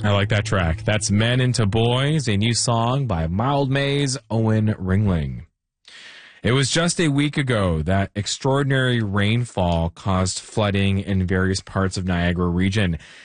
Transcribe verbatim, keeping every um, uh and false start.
I like that track. That's Men Into Boys, a new song by Mildmay's Owen Ringling. It was just a week ago that extraordinary rainfall caused flooding in various parts of Niagara region.